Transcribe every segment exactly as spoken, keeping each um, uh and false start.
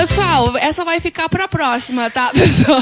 Pessoal, essa vai ficar pra próxima, tá, pessoal?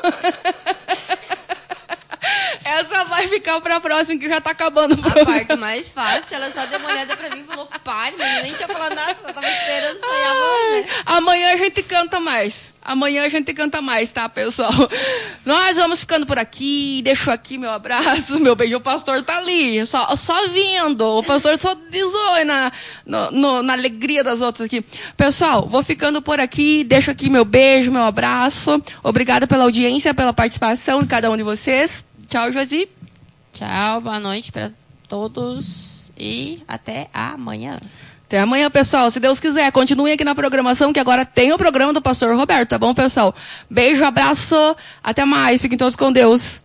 Essa vai ficar pra próxima, que já tá acabando o programa. A parte mais fácil, ela só deu uma olhada pra mim e falou, pare, mas eu nem tinha falado nada, só tava esperando sair a voz, né? Amanhã a gente canta mais. Amanhã a gente canta mais, tá, pessoal? Nós vamos ficando por aqui. Deixo aqui meu abraço, meu beijo. O pastor tá ali, só, só vindo. O pastor só desoi na, no, no, na alegria das outras aqui. Pessoal, vou ficando por aqui. Deixo aqui meu beijo, meu abraço. Obrigada pela audiência, pela participação de cada um de vocês. Tchau, Josi. Tchau, boa noite para todos e até amanhã. Até amanhã, pessoal. Se Deus quiser, continue aqui na programação, que agora tem o programa do pastor Roberto, tá bom, pessoal? Beijo, abraço, até mais. Fiquem todos com Deus.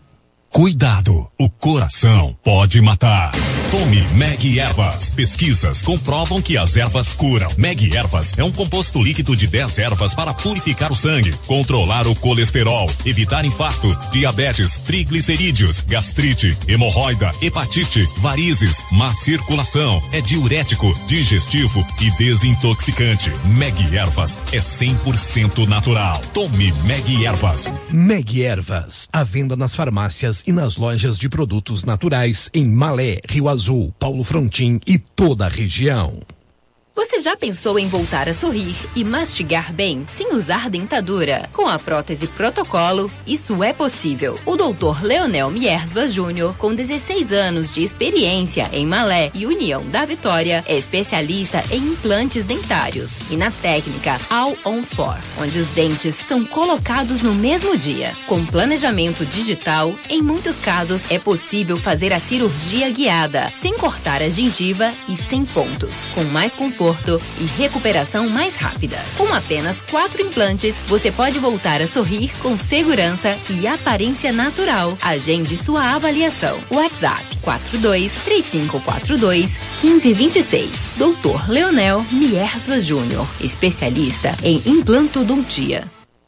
Cuidado, o coração pode matar. Tome Meg Ervas. Pesquisas comprovam que as ervas curam. Meg Ervas é um composto líquido de dez ervas para purificar o sangue, controlar o colesterol, evitar infarto, diabetes, triglicerídeos, gastrite, hemorroida, hepatite, varizes, má circulação. É diurético, digestivo e desintoxicante. Meg Ervas é cem por cento natural. Tome Meg Ervas. Meg Ervas, à venda nas farmácias e nas lojas de produtos naturais em Malé, Rio Azul, Paulo Frontin e toda a região. Você já pensou em voltar a sorrir e mastigar bem sem usar dentadura? Com a prótese Protocolo, isso é possível. O doutor Leonel Miersva Júnior, com dezesseis anos de experiência em Malé e União da Vitória, é especialista em implantes dentários e na técnica All on Four, onde os dentes são colocados no mesmo dia. Com planejamento digital, em muitos casos é possível fazer a cirurgia guiada, sem cortar a gengiva e sem pontos, com mais conforto e recuperação mais rápida. Com apenas quatro implantes, você pode voltar a sorrir com segurança e aparência natural. Agende sua avaliação. WhatsApp quatro dois três cinco quatro dois um cinco dois seis. doutor Leonel Miersva Júnior, especialista em implantodontia.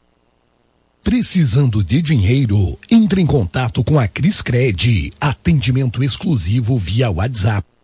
Precisando de dinheiro? Entre em contato com a Criscred. Atendimento exclusivo via WhatsApp.